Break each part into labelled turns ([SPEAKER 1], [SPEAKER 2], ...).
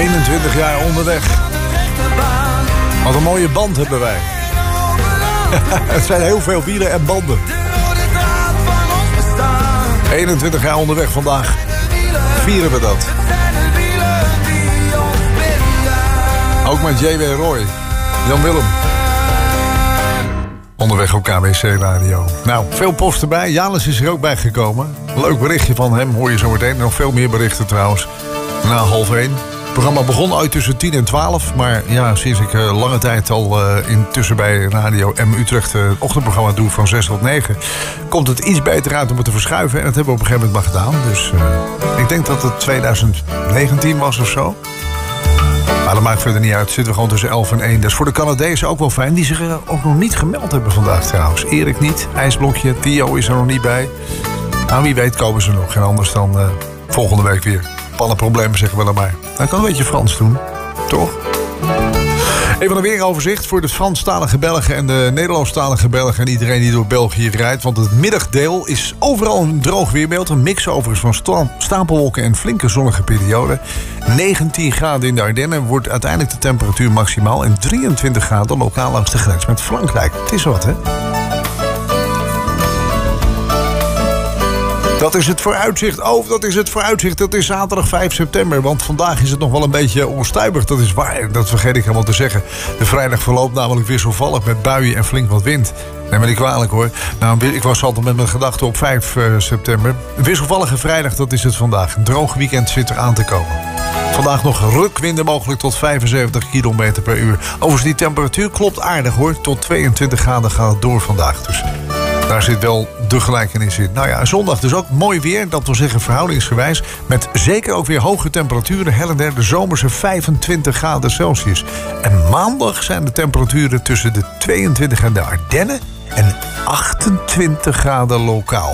[SPEAKER 1] 21 jaar onderweg. Wat een mooie band hebben wij. Het zijn heel veel wielen en banden. 21 jaar onderweg vandaag. Vieren we dat. Ook met J.W. Roy. Jan Willem. Onderweg op KBC Radio. Nou, veel post erbij. Janus is er ook bij gekomen. Leuk berichtje van hem, hoor je zo meteen. Nog veel meer berichten trouwens. Na 12:30. Het programma begon uit tussen 10 en 12. Maar ja, sinds ik lange tijd al intussen bij Radio M Utrecht het ochtendprogramma doe van 6 tot 9... komt het iets beter uit om het te verschuiven. En dat hebben we op een gegeven moment maar gedaan. Dus ik denk dat het 2019 was of zo. Maar dat maakt verder niet uit. Zitten we gewoon tussen 11 en 1. Dat is voor de Canadezen ook wel fijn. Die zich ook nog niet gemeld hebben vandaag trouwens. Erik niet. IJsblokje. Theo is er nog niet bij. Nou, wie weet komen ze nog. En anders dan volgende week weer. Pannenproblemen zeggen we dan maar. Dan kan een beetje Frans doen. Toch? Even een weeroverzicht voor de Franstalige Belgen en de Nederlandstalige Belgen... en iedereen die door België rijdt. Want het middagdeel is overal een droog weerbeeld. Een mix overigens van stapelwolken en flinke zonnige perioden. 19 graden in de Ardennen wordt uiteindelijk de temperatuur maximaal... en 23 graden lokaal langs de grens met Frankrijk. Het is wat, hè? Dat is het vooruitzicht. Oh, dat is het vooruitzicht. Dat is zaterdag 5 september. Want vandaag is het nog wel een beetje onstuimig. Dat is waar. Dat vergeet ik helemaal te zeggen. De vrijdag verloopt namelijk wisselvallig met buien en flink wat wind. Neem me niet kwalijk hoor. Nou, ik was altijd met mijn gedachten op 5 september. Een wisselvallige vrijdag, dat is het vandaag. Een droog weekend zit er aan te komen. Vandaag nog rukwinden mogelijk tot 75 km per uur. Overigens, die temperatuur klopt aardig hoor. Tot 22 graden gaat het door vandaag. Dus daar zit wel de gelijkenis in. Nou ja, zondag dus ook mooi weer. Dat wil zeggen verhoudingsgewijs. Met zeker ook weer hoge temperaturen. Her en der de zomerse 25 graden Celsius. En maandag zijn de temperaturen tussen de 22 en de Ardennen. En 28 graden lokaal.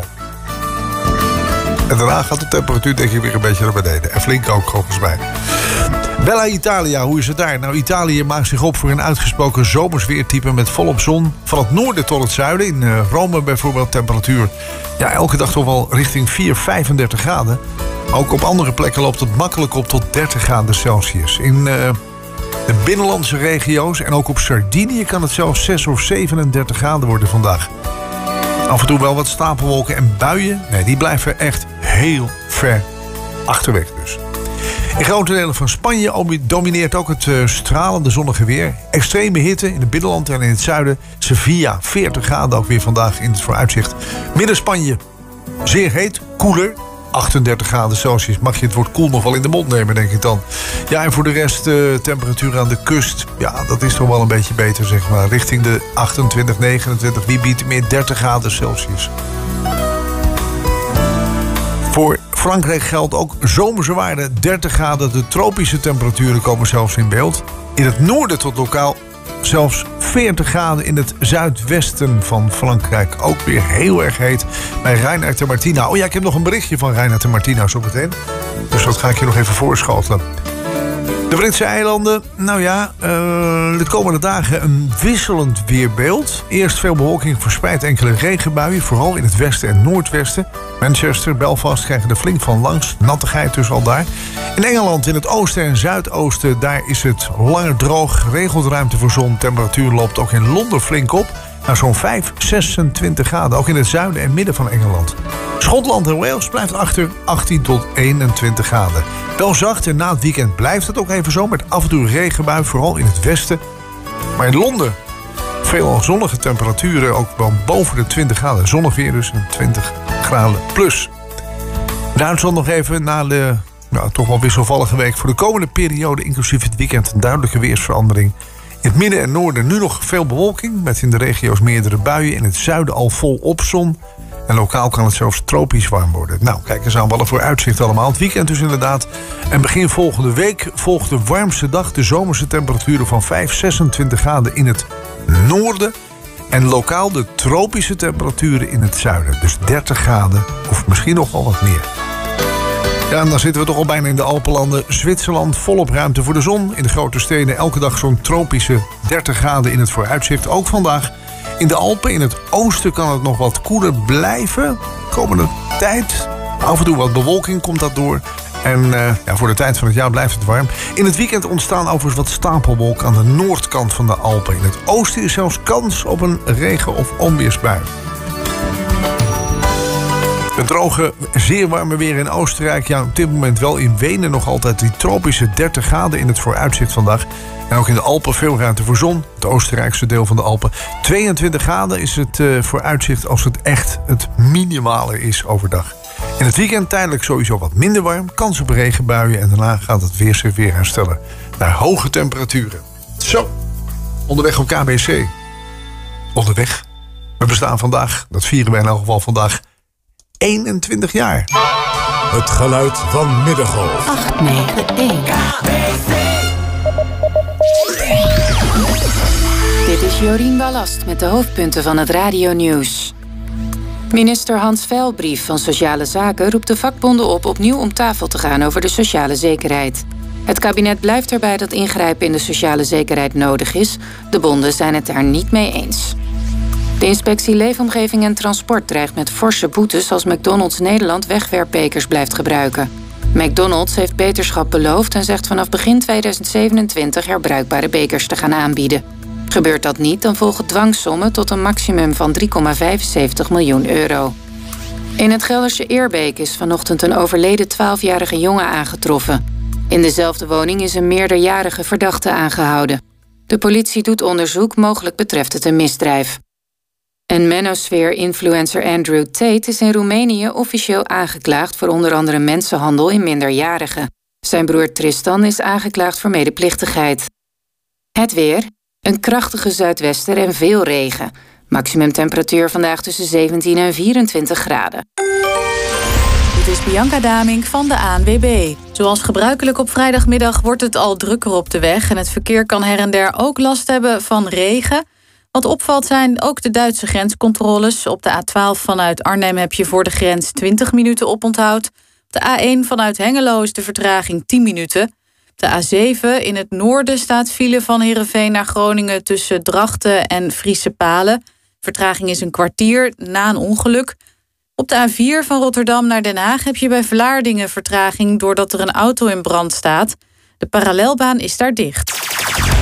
[SPEAKER 1] En daarna gaat de temperatuur denk ik weer een beetje naar beneden. En flink ook volgens mij. Bella Italia, hoe is het daar? Nou, Italië maakt zich op voor een uitgesproken zomersweertype met volop zon. Van het noorden tot het zuiden. In Rome bijvoorbeeld temperatuur. Ja, elke dag toch wel richting 35 graden. Ook op andere plekken loopt het makkelijk op tot 30 graden Celsius. In de binnenlandse regio's en ook op Sardinië kan het zelfs 6 of 37 graden worden vandaag. Af en toe wel wat stapelwolken en buien. Nee, die blijven echt heel ver achterweg dus. In grote delen van Spanje domineert ook het stralende zonnige weer. Extreme hitte in het binnenland en in het zuiden. Sevilla, 40 graden ook weer vandaag in het vooruitzicht. Midden-Spanje, zeer heet, koeler. 38 graden Celsius. Mag je het woord koel nog wel in de mond nemen, denk ik dan. Ja, en voor de rest temperatuur aan de kust. Ja, dat is toch wel een beetje beter, zeg maar. Richting de 28, 29, wie biedt meer 30 graden Celsius. Voor Frankrijk geldt ook zomerse waarde 30 graden. De tropische temperaturen komen zelfs in beeld. In het noorden tot lokaal zelfs 40 graden in het zuidwesten van Frankrijk. Ook weer heel erg heet bij Reinhard en Martina. Oh ja, ik heb nog een berichtje van Reinhard en Martina zo meteen. Dus dat ga ik je nog even voorschotelen. De Britse eilanden, nou ja, de komende dagen een wisselend weerbeeld. Eerst veel bewolking, verspreid enkele regenbuien, vooral in het westen en noordwesten. Manchester, Belfast krijgen er flink van langs, nattigheid dus al daar. In Engeland, in het oosten en zuidoosten, daar is het langer droog, regelt ruimte voor zon. Temperatuur loopt ook in Londen flink op, naar zo'n 26 graden, ook in het zuiden en midden van Engeland. Schotland en Wales blijft achter 18 tot 21 graden. Wel zacht en na het weekend blijft het ook even zo, met af en toe regenbui, vooral in het westen. Maar in Londen, veel zonnige temperaturen, ook wel boven de 20 graden. Zonnig weer dus, 20 graden plus. Duitsland nog even na de toch wel wisselvallige week. Voor de komende periode, inclusief het weekend, een duidelijke weersverandering. In het midden en noorden nu nog veel bewolking, met in de regio's meerdere buien. In het zuiden al volop zon. En lokaal kan het zelfs tropisch warm worden. Nou, kijk eens aan wat er voor uitzicht allemaal. Het weekend dus inderdaad. En begin volgende week volgt de warmste dag. De zomerse temperaturen van 26 graden in het noorden. En lokaal de tropische temperaturen in het zuiden. Dus 30 graden of misschien nog wel wat meer. Ja, en dan zitten we toch al bijna in de Alpenlanden. Zwitserland, volop ruimte voor de zon. In de grote steden elke dag zo'n tropische 30 graden in het vooruitzicht. Ook vandaag. In de Alpen, in het oosten, kan het nog wat koeler blijven. Komende tijd. Af en toe wat bewolking komt dat door. En voor de tijd van het jaar blijft het warm. In het weekend ontstaan overigens wat stapelwolken aan de noordkant van de Alpen. In het oosten is zelfs kans op een regen- of onweersbui. Het droge, zeer warme weer in Oostenrijk. Ja, op dit moment wel in Wenen nog altijd die tropische 30 graden in het vooruitzicht vandaag. En ook in de Alpen veel ruimte voor zon. Het Oostenrijkse deel van de Alpen. 22 graden is het vooruitzicht als het echt het minimale is overdag. In het weekend tijdelijk sowieso wat minder warm. Kans op regenbuien en daarna gaat het weer zich weer herstellen. Naar hoge temperaturen. Zo, onderweg op KBC. Onderweg. We bestaan vandaag, dat vieren wij in elk geval vandaag, 21 jaar.
[SPEAKER 2] Het geluid van Middengolf.
[SPEAKER 3] 891 Dit is Jorien Ballast met de hoofdpunten van het radionieuws. Minister Hans Veilbrief van Sociale Zaken roept de vakbonden op opnieuw om tafel te gaan over de sociale zekerheid. Het kabinet blijft erbij dat ingrijpen in de sociale zekerheid nodig is. De bonden zijn het daar niet mee eens. De inspectie Leefomgeving en Transport dreigt met forse boetes als McDonald's Nederland wegwerpbekers blijft gebruiken. McDonald's heeft beterschap beloofd en zegt vanaf begin 2027 herbruikbare bekers te gaan aanbieden. Gebeurt dat niet, dan volgen dwangsommen tot een maximum van €3,75 miljoen. In het Gelderse Eerbeek is vanochtend een overleden 12-jarige jongen aangetroffen. In dezelfde woning is een meerderjarige verdachte aangehouden. De politie doet onderzoek, mogelijk betreft het een misdrijf. En manosphere-influencer Andrew Tate is in Roemenië officieel aangeklaagd voor onder andere mensenhandel in minderjarigen. Zijn broer Tristan is aangeklaagd voor medeplichtigheid. Het weer. Een krachtige zuidwester en veel regen. Maximumtemperatuur vandaag tussen 17 en 24 graden.
[SPEAKER 4] Dit is Bianca Damink van de ANWB. Zoals gebruikelijk op vrijdagmiddag wordt het al drukker op de weg en het verkeer kan her en der ook last hebben van regen. Wat opvalt zijn ook de Duitse grenscontroles. Op de A12 vanuit Arnhem heb je voor de grens 20 minuten oponthoud. Op de A1 vanuit Hengelo is de vertraging 10 minuten. Op de A7 in het noorden staat file van Heerenveen naar Groningen tussen Drachten en Friese Palen. Vertraging is een kwartier na een ongeluk. Op de A4 van Rotterdam naar Den Haag heb je bij Vlaardingen vertraging doordat er een auto in brand staat. De parallelbaan is daar dicht.